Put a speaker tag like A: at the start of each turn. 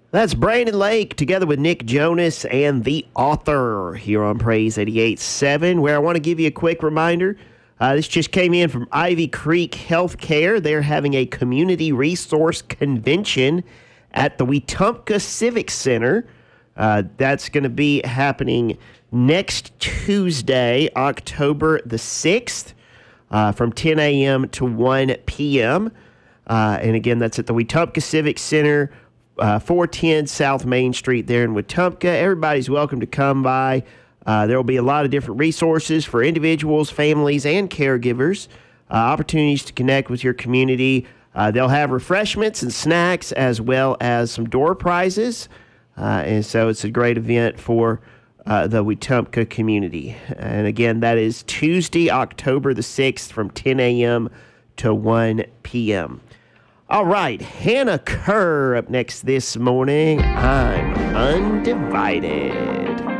A: That's Brandon Lake together with Nick Jonas and the author here on Praise 88.7, where I want to give you a quick reminder. This just came in from Ivy Creek Healthcare. They're having a community resource convention at the Wetumpka Civic Center. That's going to be happening next Tuesday, October the 6th, from 10 a.m. to 1 p.m. And again, that's at the Wetumpka Civic Center, 410 South Main Street there in Wetumpka. Everybody's welcome to come by. There will be a lot of different resources for individuals, families, and caregivers, opportunities to connect with your community. They'll have refreshments and snacks as well as some door prizes. And so it's a great event for the Wetumpka community. And again, that is Tuesday, October the 6th from 10 a.m. to 1 p.m. All right, Hannah Kerr up next this morning. I'm Undivided.